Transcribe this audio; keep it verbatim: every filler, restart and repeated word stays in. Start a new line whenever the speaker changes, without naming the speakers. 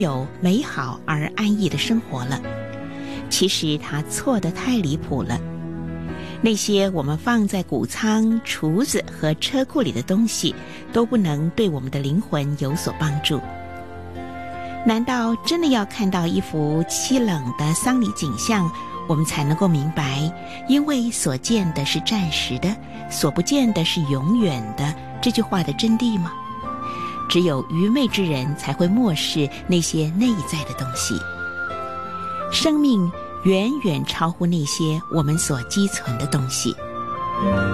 有美好而安逸的生活了。其实他错得太离谱了。那些我们放在谷仓、厨子和车库里的东西，都不能对我们的灵魂有所帮助。难道真的要看到一幅凄冷的丧礼景象，我们才能够明白，因为所见的是暂时的，所不见的是永远的，这句话的真谛吗？只有愚昧之人才会漠视那些内在的东西。生命远远超乎那些我们所积存的东西。